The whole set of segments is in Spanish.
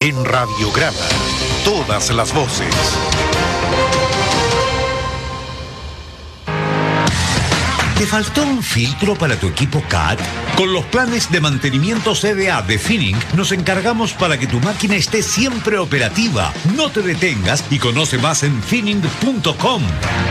En Radiograma, todas las voces. ¿Te faltó un filtro para tu equipo CAT? Con los planes de mantenimiento CDA de Finning nos encargamos para que tu máquina esté siempre operativa. No te detengas y conoce más en finning.com.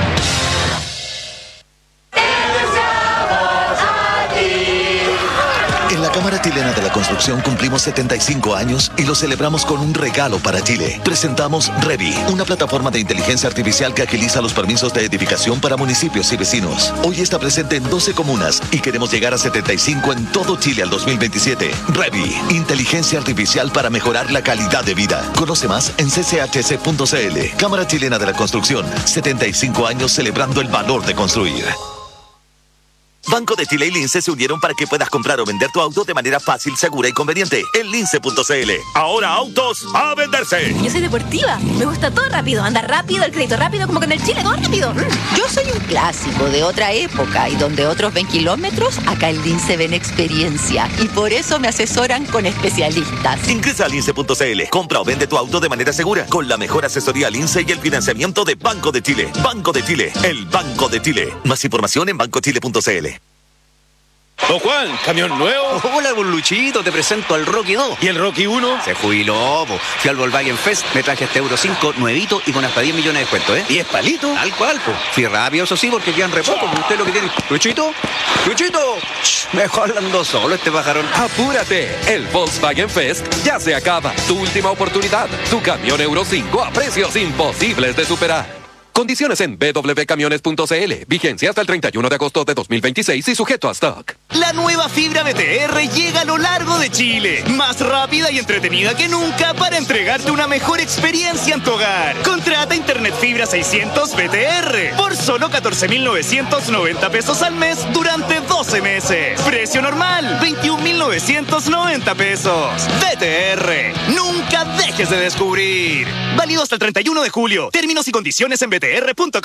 En la Cámara Chilena de la Construcción cumplimos 75 años y lo celebramos con un regalo para Chile. Presentamos Revi, una plataforma de inteligencia artificial que agiliza los permisos de edificación para municipios y vecinos. Hoy está presente en 12 comunas y queremos llegar a 75 en todo Chile al 2027. Revi, inteligencia artificial para mejorar la calidad de vida. Conoce más en cchc.cl. Cámara Chilena de la Construcción, 75 años celebrando el valor de construir. Banco de Chile y Lince se unieron para que puedas comprar o vender tu auto de manera fácil, segura y conveniente en lince.cl. Ahora autos a venderse. Yo soy deportiva, me gusta todo rápido, andar rápido, el crédito rápido, como que en el Chile todo rápido. Yo soy un clásico de otra época y donde otros ven kilómetros, acá en Lince ven experiencia y por eso me asesoran con especialistas. Ingresa a lince.cl, compra o vende tu auto de manera segura con la mejor asesoría Lince y el financiamiento de Banco de Chile. Banco de Chile, el Banco de Chile. Más información en bancochile.cl. Don Juan, ¿camión nuevo? Hola, don Luchito, te presento al Rocky 2. ¿Y el Rocky 1? Se jubiló, po. Fui al Volkswagen Fest, me traje este Euro 5 nuevito y con hasta 10 millones de descuento, ¿eh? ¿10 palitos? Tal cual, po. Fui rápido, eso sí, porque quedan re poco, po. Usted lo que tiene. ¡Luchito! ¡Luchito! Mejor hablando solo este pajarón. ¡Apúrate! El Volkswagen Fest ya se acaba. Tu última oportunidad. Tu camión Euro 5 a precios imposibles de superar. Condiciones en www.camiones.cl. Vigencia hasta el 31 de agosto de 2026 y sujeto a stock. La nueva fibra BTR llega a lo largo de Chile. Más rápida y entretenida que nunca para entregarte una mejor experiencia en tu hogar. Contrata Internet Fibra 600 BTR por solo 14.990 pesos al mes durante 12 meses. Precio normal, 21.990 pesos. BTR, nunca dejes de descubrir. Válido hasta el 31 de julio. Términos y condiciones en BTR.com.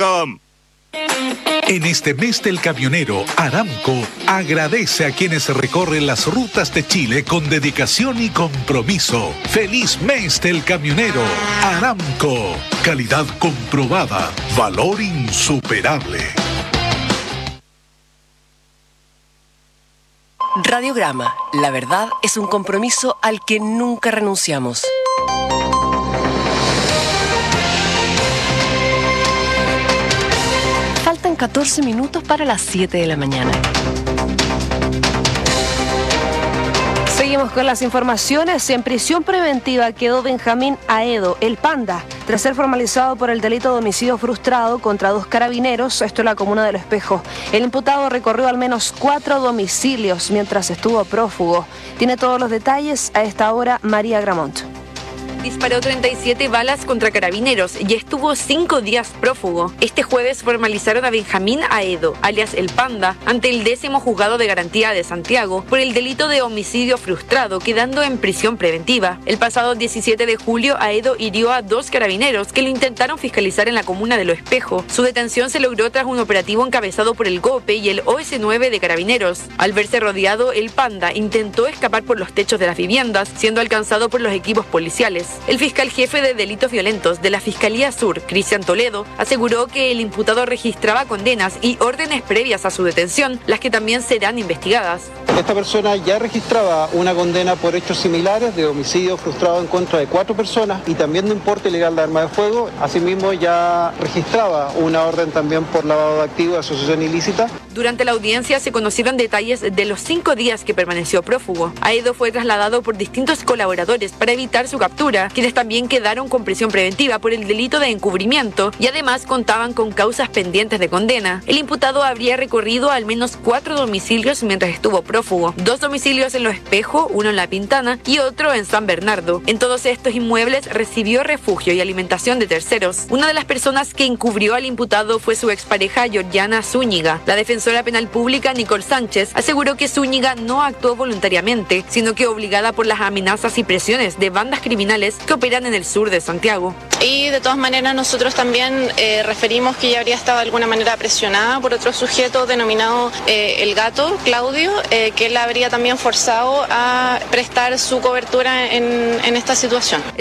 En este mes del camionero, Aramco agradece a quienes recorren las rutas de Chile con dedicación y compromiso. ¡Feliz mes del camionero! Aramco, calidad comprobada, valor insuperable. Radiograma, la verdad es un compromiso al que nunca renunciamos. Faltan 14 minutos para las 7 de la mañana. Seguimos con las informaciones. En prisión preventiva quedó Benjamín Aedo, el Panda, tras ser formalizado por el delito de homicidio frustrado contra 2 carabineros, esto en la comuna de Los Espejos. El imputado recorrió al menos 4 domicilios mientras estuvo prófugo. Tiene todos los detalles a esta hora María Gramont. Disparó 37 balas contra carabineros y estuvo 5 días prófugo. Este jueves formalizaron a Benjamín Aedo, alias El Panda, ante el 10º Juzgado de Garantía de Santiago por el delito de homicidio frustrado, quedando en prisión preventiva. El pasado 17 de julio, Aedo hirió a 2 carabineros que lo intentaron fiscalizar en la comuna de Lo Espejo. Su detención se logró tras un operativo encabezado por el GOPE y el OS9 de Carabineros. Al verse rodeado, El Panda intentó escapar por los techos de las viviendas, siendo alcanzado por los equipos policiales. El fiscal jefe de delitos violentos de la Fiscalía Sur, Cristian Toledo, aseguró que el imputado registraba condenas y órdenes previas a su detención, las que también serán investigadas. Esta persona ya registraba una condena por hechos similares de homicidio frustrado en contra de 4 personas y también de un porte ilegal de arma de fuego. Asimismo, ya registraba una orden también por lavado de activos de asociación ilícita. Durante la audiencia se conocieron detalles de los 5 días que permaneció prófugo. Aedo fue trasladado por distintos colaboradores para evitar su captura, quienes también quedaron con prisión preventiva por el delito de encubrimiento y además contaban con causas pendientes de condena. El imputado habría recorrido al menos 4 domicilios mientras estuvo prófugo, 2 domicilios en Lo Espejo, uno en La Pintana y otro en San Bernardo. En todos estos inmuebles recibió refugio y alimentación de terceros. Una de las personas que encubrió al imputado fue su expareja Georgiana Zúñiga. La defensora penal pública Nicole Sánchez aseguró que Zúñiga no actuó voluntariamente, sino que obligada por las amenazas y presiones de bandas criminales que operan en el sur de Santiago. Y de todas maneras nosotros también referimos que ella habría estado de alguna manera presionada por otro sujeto denominado El Gato, Claudio, que él habría también forzado a prestar su cobertura en esta situación.